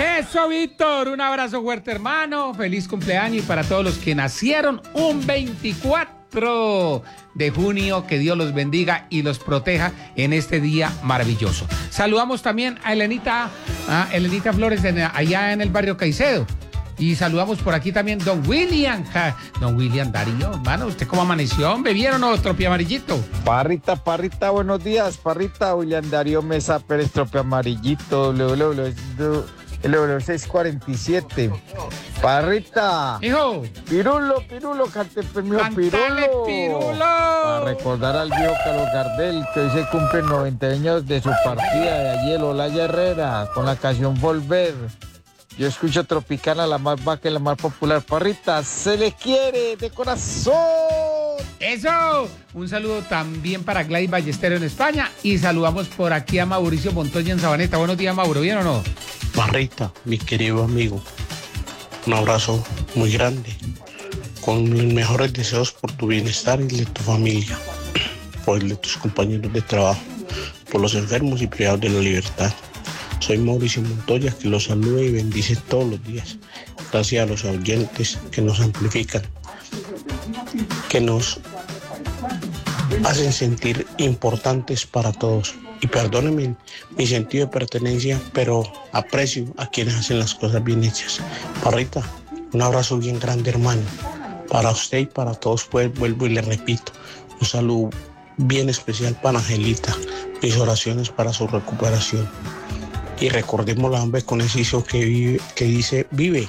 Eso, Víctor, un abrazo fuerte, hermano. Feliz cumpleaños y para todos los que nacieron un 24 de junio, que Dios los bendiga y los proteja en este día maravilloso. Saludamos también a Elenita Flores allá en el barrio Caicedo. Y saludamos por aquí también don William. Don William Darío, hermano, ¿usted cómo amaneció? ¿Bebieron o tropia amarillito? Parrita, buenos días, Parrita, William Darío Mesa Pérez, tropia amarillito, el 647. Parrita. Hijo. Pirulo, Cartepe, Pirulo. Pirulo. Para recordar al viejo Carlos Gardel, que hoy se cumplen 90 años de su partida de ayer, Olaya Herrera, con la canción Volver. Yo escucho Tropicana, la más vaca y la más popular. Parrita, se les quiere de corazón. ¡Eso! Un saludo también para Gladys Ballestero en España. Y saludamos por aquí a Mauricio Montoya en Sabaneta. Buenos días, Mauro, ¿bien o no? Parrita, mi querido amigo, un abrazo muy grande, con los mejores deseos por tu bienestar y de tu familia, por el de tus compañeros de trabajo, por los enfermos y privados de la libertad. Soy Mauricio Montoya, que los saluda y bendice todos los días. Gracias a los oyentes que nos amplifican, que nos hacen sentir importantes para todos. Y perdónenme mi sentido de pertenencia, pero aprecio a quienes hacen las cosas bien hechas. Parrita, un abrazo bien grande, hermano. Para usted y para todos, pues vuelvo y le repito, un saludo bien especial para Angelita. Mis oraciones para su recuperación. Y recordemos la hambre con ese hijo que dice vive.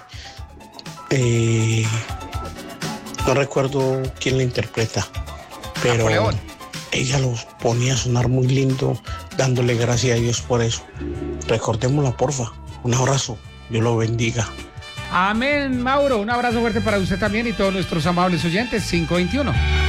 No recuerdo quién la interpreta, pero Napoleón. Ella los ponía a sonar muy lindo, dándole gracias a Dios por eso. Recordémosla, porfa. Un abrazo, Dios lo bendiga. Amén, Mauro. Un abrazo fuerte para usted también y todos nuestros amables oyentes. 521.